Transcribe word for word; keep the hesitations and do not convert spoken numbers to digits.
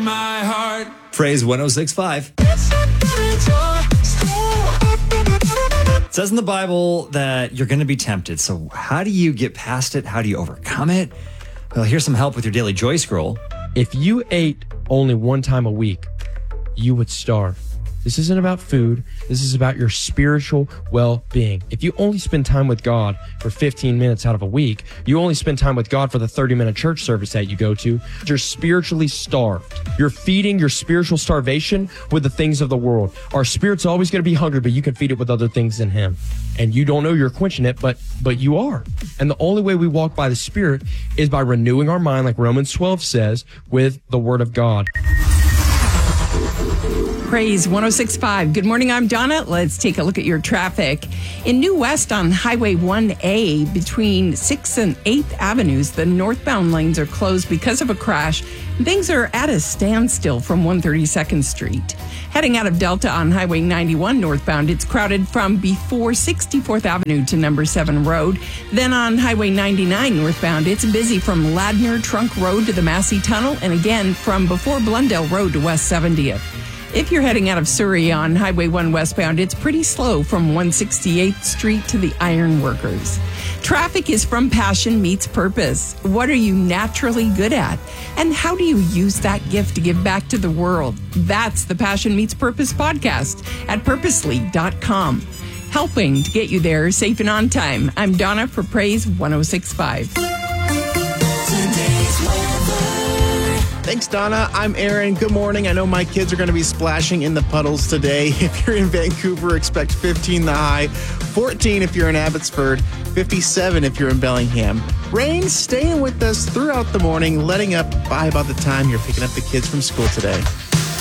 my heart. Praise one oh six point five. It says in the Bible that you're going to be tempted. So how do you get past it? How do you overcome it? Well, here's some help with your daily joy scroll. If you ate only one time a week, you would starve. This isn't about food. This is about your spiritual well-being. If you only spend time with God for fifteen minutes out of a week, you only spend time with God for the thirty-minute church service that you go to, you're spiritually starved. You're feeding your spiritual starvation with the things of the world. Our spirit's always going to be hungry, but you can feed it with other things than Him. And you don't know you're quenching it, but but you are. And the only way we walk by the Spirit is by renewing our mind, like Romans twelve says, with the Word of God. Praise one oh six point five. Good morning, I'm Donna. Let's take a look at your traffic. In New West on Highway one A, between sixth and eighth Avenues, the northbound lanes are closed because of a crash. Things are at a standstill from one thirty-second Street. Heading out of Delta on Highway ninety-one northbound, it's crowded from before sixty-fourth Avenue to Number seven Road. Then on Highway ninety-nine northbound, it's busy from Ladner Trunk Road to the Massey Tunnel, and again from before Blundell Road to West seventieth. If you're heading out of Surrey on Highway one westbound, it's pretty slow from one sixty-eighth Street to the Iron Workers. Traffic is from Passion Meets Purpose. What are you naturally good at? And how do you use that gift to give back to the world? That's the Passion Meets Purpose podcast at purposely dot com. Helping to get you there safe and on time. I'm Donna for Praise one oh six point five. Thanks, Donna. I'm Aaron. Good morning. I know my kids are going to be splashing in the puddles today. If you're in Vancouver, expect fifteen the high, fourteen if you're in Abbotsford, fifty-seven if you're in Bellingham. Rain staying with us throughout the morning, letting up by about the time you're picking up the kids from school today.